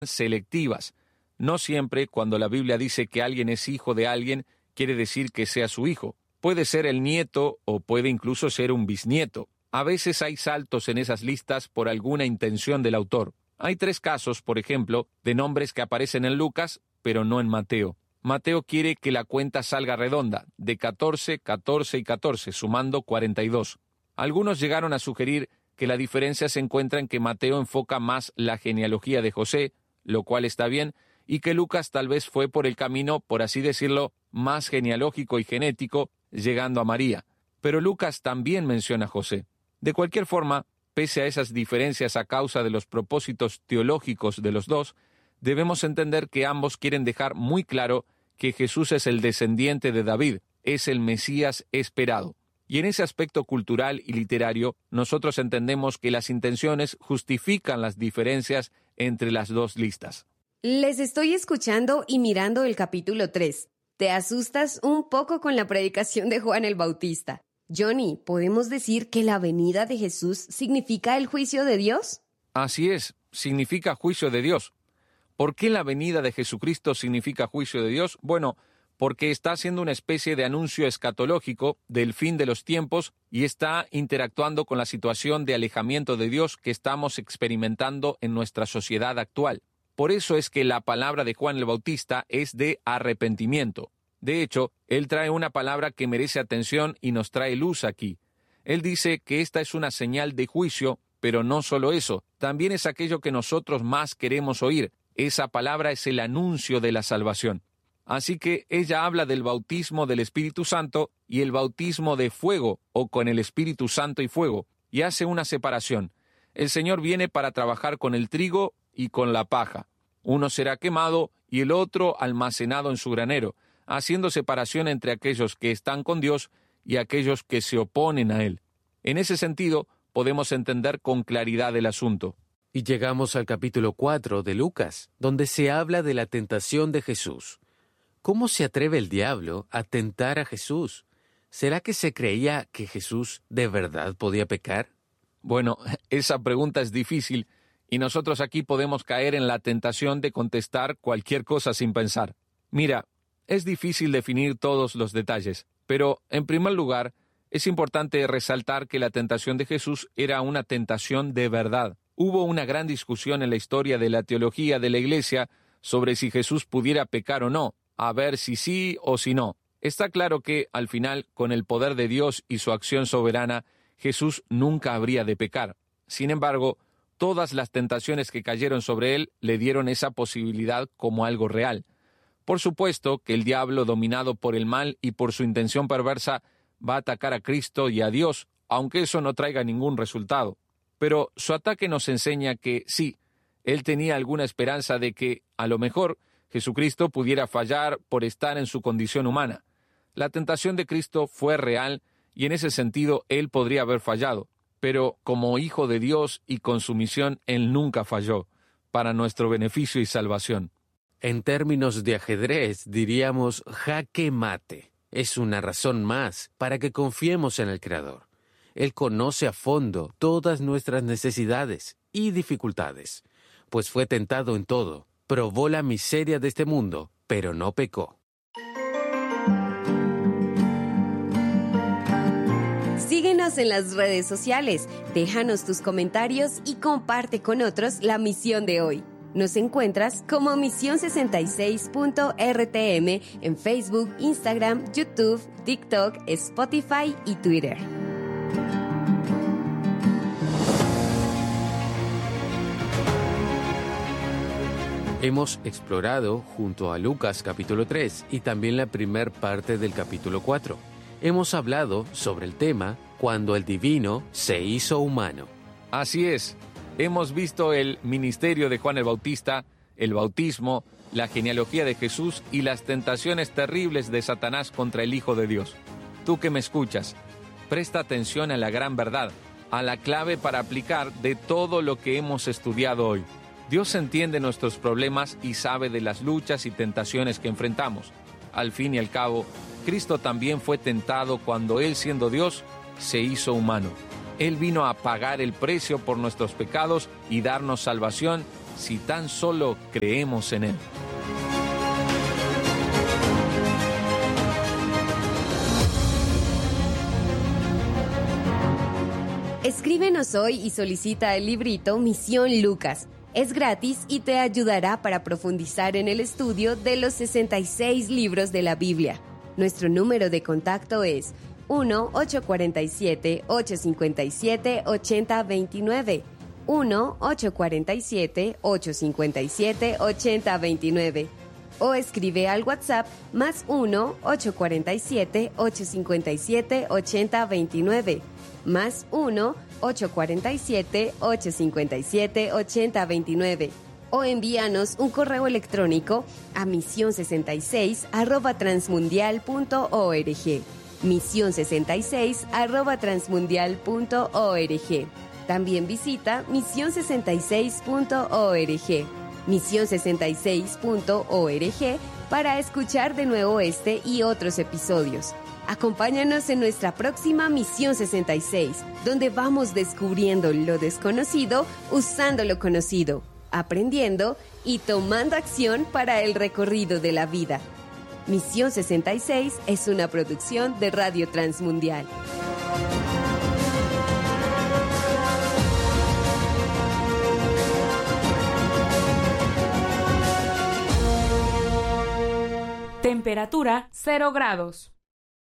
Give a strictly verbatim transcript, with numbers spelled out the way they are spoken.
selectivas. No siempre, cuando la Biblia dice que alguien es hijo de alguien, quiere decir que sea su hijo. Puede ser el nieto o puede incluso ser un bisnieto. A veces hay saltos en esas listas por alguna intención del autor. Hay tres casos, por ejemplo, de nombres que aparecen en Lucas, pero no en Mateo. Mateo quiere que la cuenta salga redonda, de catorce, catorce y catorce, sumando cuarenta y dos. Algunos llegaron a sugerir que la diferencia se encuentra en que Mateo enfoca más la genealogía de José, lo cual está bien, y que Lucas tal vez fue por el camino, por así decirlo, más genealógico y genético, llegando a María. Pero Lucas también menciona a José. De cualquier forma, pese a esas diferencias a causa de los propósitos teológicos de los dos, debemos entender que ambos quieren dejar muy claro que Jesús es el descendiente de David, es el Mesías esperado. Y en ese aspecto cultural y literario, nosotros entendemos que las intenciones justifican las diferencias entre las dos listas. Les estoy escuchando y mirando el capítulo tres. Te asustas un poco con la predicación de Juan el Bautista. Johnny, ¿podemos decir que la venida de Jesús significa el juicio de Dios? Así es, significa juicio de Dios. ¿Por qué la venida de Jesucristo significa juicio de Dios? Bueno, porque está haciendo una especie de anuncio escatológico del fin de los tiempos y está interactuando con la situación de alejamiento de Dios que estamos experimentando en nuestra sociedad actual. Por eso es que la palabra de Juan el Bautista es de arrepentimiento. De hecho, él trae una palabra que merece atención y nos trae luz aquí. Él dice que esta es una señal de juicio, pero no solo eso, también es aquello que nosotros más queremos oír. Esa palabra es el anuncio de la salvación. Así que ella habla del bautismo del Espíritu Santo y el bautismo de fuego o con el Espíritu Santo y fuego, y hace una separación. El Señor viene para trabajar con el trigo y con la paja. Uno será quemado y el otro almacenado en su granero, haciendo separación entre aquellos que están con Dios y aquellos que se oponen a Él. En ese sentido, podemos entender con claridad el asunto. Y llegamos al capítulo cuatro de Lucas, donde se habla de la tentación de Jesús. ¿Cómo se atreve el diablo a tentar a Jesús? ¿Será que se creía que Jesús de verdad podía pecar? Bueno, esa pregunta es difícil y nosotros aquí podemos caer en la tentación de contestar cualquier cosa sin pensar. Mira, es difícil definir todos los detalles, pero en primer lugar, es importante resaltar que la tentación de Jesús era una tentación de verdad. Hubo una gran discusión en la historia de la teología de la Iglesia sobre si Jesús pudiera pecar o no, a ver si sí o si no. Está claro que, al final, con el poder de Dios y su acción soberana, Jesús nunca habría de pecar. Sin embargo, todas las tentaciones que cayeron sobre él le dieron esa posibilidad como algo real. Por supuesto que el diablo, dominado por el mal y por su intención perversa, va a atacar a Cristo y a Dios, aunque eso no traiga ningún resultado. Pero su ataque nos enseña que sí, él tenía alguna esperanza de que, a lo mejor, Jesucristo pudiera fallar por estar en su condición humana. La tentación de Cristo fue real y en ese sentido él podría haber fallado. Pero como hijo de Dios y con su misión, él nunca falló, para nuestro beneficio y salvación. En términos de ajedrez, diríamos jaque mate. Es una razón más para que confiemos en el Creador. Él conoce a fondo todas nuestras necesidades y dificultades, pues fue tentado en todo, probó la miseria de este mundo, pero no pecó. Síguenos en las redes sociales, déjanos tus comentarios y comparte con otros la misión de hoy. Nos encuentras como Misión sesenta y seis punto R T M en Facebook, Instagram, YouTube, TikTok, Spotify y Twitter. Hemos explorado junto a Lucas capítulo tres y también la primer parte del capítulo cuatro. Hemos hablado sobre el tema cuando el divino se hizo humano. Así es. Hemos visto el ministerio de Juan el Bautista, el bautismo, la genealogía de Jesús y las tentaciones terribles de Satanás contra el Hijo de Dios. Tú que me escuchas, presta atención a la gran verdad, a la clave para aplicar de todo lo que hemos estudiado hoy. Dios entiende nuestros problemas y sabe de las luchas y tentaciones que enfrentamos. Al fin y al cabo, Cristo también fue tentado cuando Él, siendo Dios, se hizo humano. Él vino a pagar el precio por nuestros pecados y darnos salvación si tan solo creemos en Él. Escríbenos hoy y solicita el librito Misión Lucas. Es gratis y te ayudará para profundizar en el estudio de los sesenta y seis libros de la Biblia. Nuestro número de contacto es uno ocho cuatro siete, ocho cinco siete, ocho cero dos nueve. uno ocho cuatro siete, ocho cinco siete, ocho cero dos nueve. O escribe al WhatsApp más uno ocho cuatro siete, ocho cinco siete, ocho cero dos nueve. Más uno ocho cuatro siete, ocho cinco siete, ocho cero dos nueve. O envíanos un correo electrónico a misión sesenta y seis arroba transmundial punto org. misión sesenta y seis arroba transmundial punto org. También visita misión sesenta y seis punto org. misión sesenta y seis punto org para escuchar de nuevo este y otros episodios. Acompáñanos en nuestra próxima Misión sesenta y seis, donde vamos descubriendo lo desconocido usando lo conocido, aprendiendo y tomando acción para el recorrido de la vida. Misión sesenta y seis es una producción de Radio Transmundial. Temperatura cero grados.